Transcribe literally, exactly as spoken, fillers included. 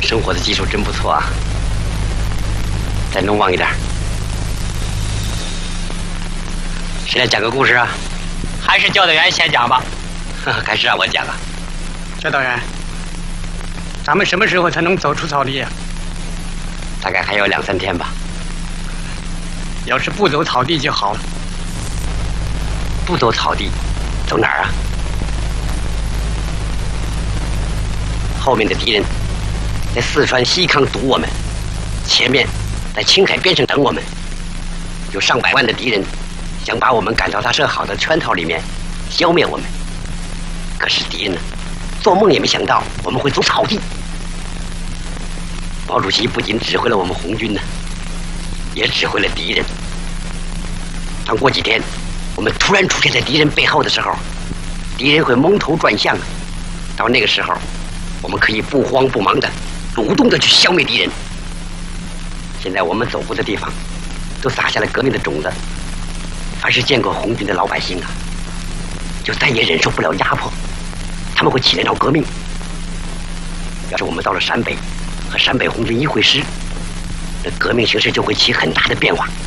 生火的技术真不错啊！再弄旺一点。谁来讲个故事啊？ 还是教导员先讲吧。 还是让我讲啊？ 教导员，咱们什么时候才能走出草地啊？ 大概还有两三天吧。 要是不走草地就好了。 不走草地，走哪儿啊？后面的敌人在四川西康堵我们，前面在青海边上等我们，有上百万的敌人想把我们赶到他设好的圈套里面，消灭我们。可是敌人呢，做梦也没想到我们会走草地。毛主席不仅指挥了我们红军呢，也指挥了敌人。当过几天我们突然出现在敌人背后的时候，敌人会蒙头转向，到那个时候我们可以不慌不忙的主动的去消灭敌人。现在我们走过的地方都撒下了革命的种子，凡是见过红军的老百姓啊，就再也忍受不了压迫，他们会起来闹革命。要是我们到了陕北和陕北红军一会师，这革命形势就会起很大的变化。